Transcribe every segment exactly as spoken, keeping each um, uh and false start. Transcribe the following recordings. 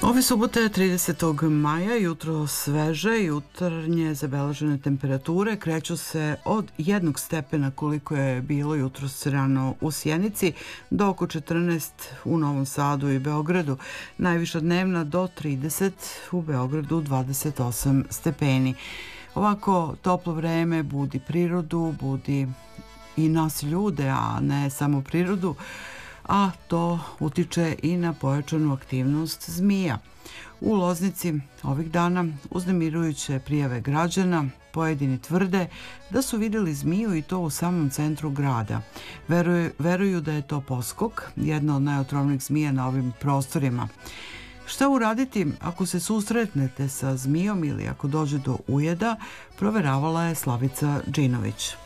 Ove subote tridesetog maja jutro sveže, jutarnje zabeležene temperature kreću se od jednog stepena koliko je bilo jutros rano u Sjenici do oko četrnaest u Novom Sadu i Beogradu. Najviša dnevna do trideset, u Beogradu dvadeset osam stepeni. Ovako toplo vreme budi prirodu, budi i nas ljude, a ne samo prirodu, a to utiče i na pojačanu aktivnost zmija. U Loznici ovih dana uznemirujuće prijave građana, pojedini tvrde da su vidjeli zmiju i to u samom centru grada. Veruju, veruju da je to poskok, jedna od najotrovnijih zmija na ovim prostorima. Šta uraditi ako se susretnete sa zmijom ili ako dođe do ujeda, proveravala je Slavica Džinović.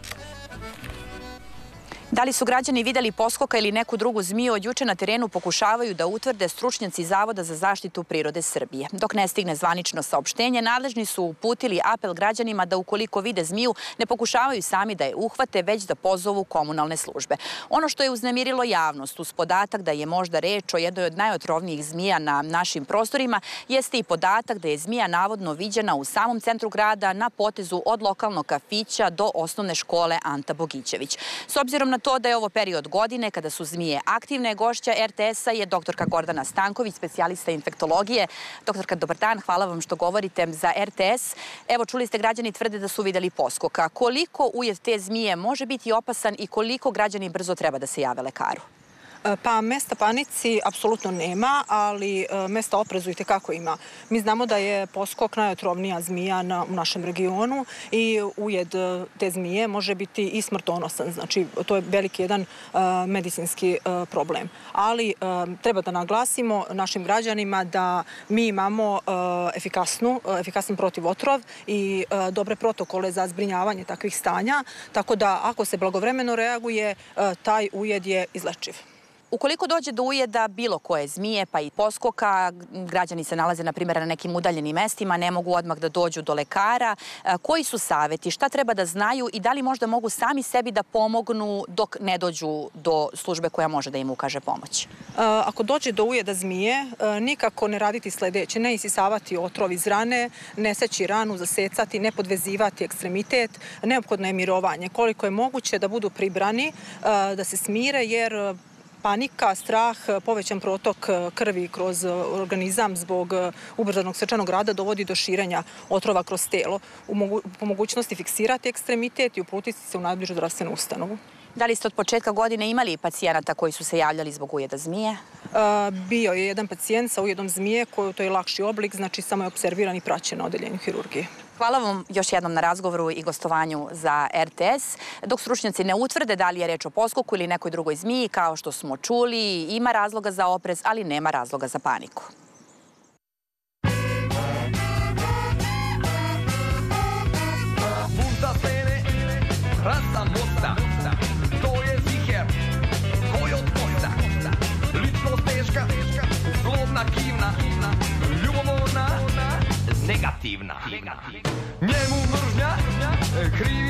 Da li su građani vidjeli poskoka ili neku drugu zmiju, od juče na terenu pokušavaju da utvrde stručnjaci Zavoda za zaštitu prirode Srbije. Dok ne stigne zvanično saopštenje, nadležni su uputili apel građanima da ukoliko vide zmiju, ne pokušavaju sami da je uhvate, već da pozovu komunalne službe. Ono što je uznemirilo javnost uz podatak da je možda reč o jednoj od najotrovnijih zmija na našim prostorima, jeste i podatak da je zmija navodno viđena u samom centru grada na potezu od lokalnog kafića do osnovne škole Anta Bogićević. S obzirom na to da je ovo period godine kada su zmije aktivne, gošća er te esa je doktorka Gordana Stanković, specijalista infektologije. Doktorka, dobar dan, hvala vam što govorite za er te es. Evo, čuli ste, građani tvrde da su vidjeli poskoka. Koliko ujed te zmije može biti opasan i koliko građani brzo treba da se jave lekaru? Pa mesta panici apsolutno nema, ali mesta oprezu i tekako ima. Mi znamo da je poskok najotrovnija zmija na, u našem regionu i ujed te zmije može biti i smrtonosan. Znači, to je veliki jedan uh, medicinski uh, problem. Ali uh, treba da naglasimo našim građanima da mi imamo uh, efikasnu, uh, efikasan protivotrov i uh, dobre protokole za zbrinjavanje takvih stanja, tako da ako se blagovremeno reaguje, uh, taj ujed je izlečiv. Ukoliko dođe do ujeda bilo koje zmije pa i poskoka, građani se nalaze na primjer na nekim udaljenim mestima, ne mogu odmah da dođu do lekara. Koji su saveti, šta treba da znaju i da li možda mogu sami sebi da pomognu dok ne dođu do službe koja može da im ukaže pomoć? Ako dođe do ujeda zmije, nikako ne raditi sledeće, ne isisavati otrov iz rane, ne seći ranu, zasecati, ne podvezivati ekstremitet, neophodno je mirovanje. Koliko je moguće da budu pribrani, da se smire, jer panika, strah, povećan protok krvi kroz organizam zbog ubrzanog srčanog rada dovodi do širenja otrova kroz telo. Po mogućnosti fiksirati ekstremitet i uputiti se u najbližu zdravstvenu ustanovu. Da li ste od početka godine imali pacijenata koji su se javljali zbog ujeda zmije? Bio je jedan pacijent sa ujedom zmije, koji to je lakši oblik, znači samo je observiran i praćen na odeljenju hirurgije. Hvala vam još jednom na razgovoru i gostovanju za er te es. Dok stručnjaci ne utvrde da li je reč o poskoku ili nekoj drugoj zmiji, kao što smo čuli, ima razloga za oprez, ali nema razloga za paniku. To je ziher, koji od kosta, ličnost teška, zlobna, kivna, ljubomorna, negativna. Njemu mržnja, krivi